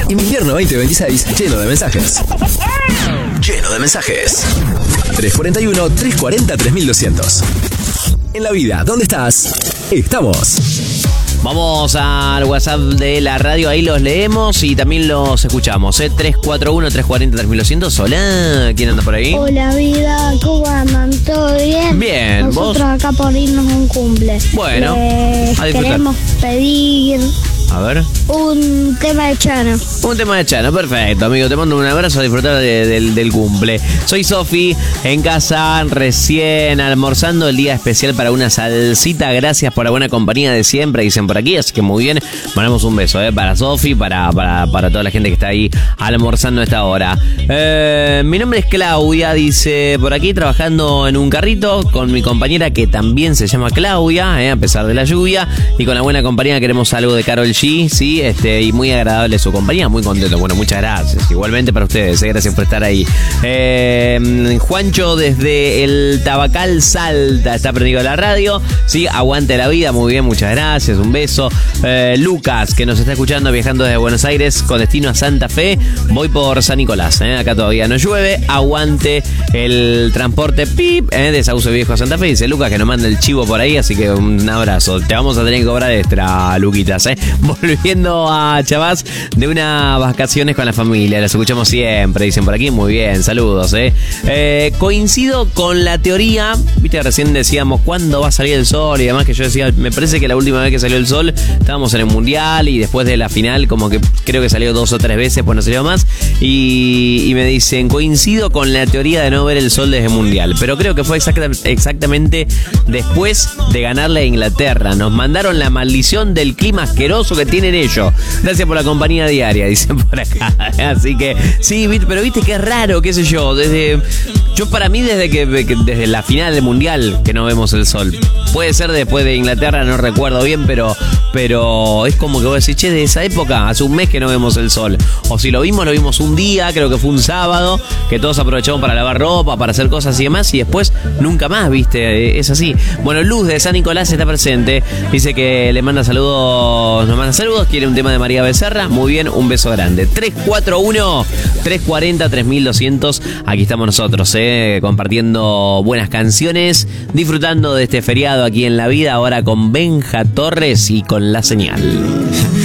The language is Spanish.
Invierno 2026, lleno de mensajes. Lleno de mensajes. 341-340-3200. En la vida, ¿dónde estás? Estamos. Vamos al WhatsApp de la radio, ahí los leemos y también los escuchamos. 341-340-3200. Hola, ¿quién anda por ahí? Hola vida, ¿cómo andan? ¿Todo bien? Bien, nosotros ¿vos? acá por irnos a un cumple. Bueno, a disfrutar. Queremos pedir A ver. un tema de Chano. Un tema de Chano, perfecto, amigo. Te mando un abrazo a disfrutar del cumple. Soy Sofi, en casa, recién almorzando el día especial para una salsita. Gracias por la buena compañía de siempre, dicen por aquí. Así que muy bien, mandamos un beso para Sofi, para toda la gente que está ahí almorzando a esta hora. Mi nombre es Claudia, dice por aquí, trabajando en un carrito con mi compañera que también se llama Claudia, a pesar de la lluvia. Y con la buena compañía queremos algo de Karol G, sí, y muy agradable su compañía, muy contento. Bueno, muchas gracias. Igualmente para ustedes, gracias por estar ahí. Juancho desde el Tabacal Salta está prendido a la radio, sí, aguante la vida, muy bien, muchas gracias, un beso. Lucas, que nos está escuchando viajando desde Buenos Aires con destino a Santa Fe, voy por San Nicolás, acá todavía no llueve, aguante el transporte PIP de Sauce Viejo a Santa Fe, dice Lucas, que nos manda el chivo por ahí, así que un abrazo, te vamos a tener que cobrar extra, Luquitas, Volviendo a Chavás de unas vacaciones con la familia, las escuchamos siempre, dicen por aquí, muy bien, saludos, coincido con la teoría, viste, recién decíamos cuándo va a salir el sol y demás, que yo decía, me parece que la última vez que salió el sol estábamos en el mundial y después de la final como que creo que salió 2 o 3 veces, pues no salió más, y me dicen, coincido con la teoría de no ver el sol desde el mundial, pero creo que fue exactamente después de ganarle a Inglaterra. Nos mandaron la maldición del clima asqueroso que tienen ellos. Gracias por la compañía diaria, dicen por acá. Así que sí, pero viste que es raro, qué sé yo, para mí desde la final del mundial que no vemos el sol. Puede ser después de Inglaterra, no recuerdo bien, pero es como que vos decís, che, de esa época, hace un mes que no vemos el sol. O si lo vimos un día, creo que fue un sábado, que todos aprovechamos para lavar ropa, para hacer cosas y demás, y después nunca más, viste, es así. Bueno, Luz de San Nicolás está presente, dice que nos manda saludos, quiere un tema de María Becerra, muy bien, un beso grande. 341-340-3200, aquí estamos nosotros, compartiendo buenas canciones, disfrutando de este feriado aquí en la vida, ahora con Benja Torres y con La Señal.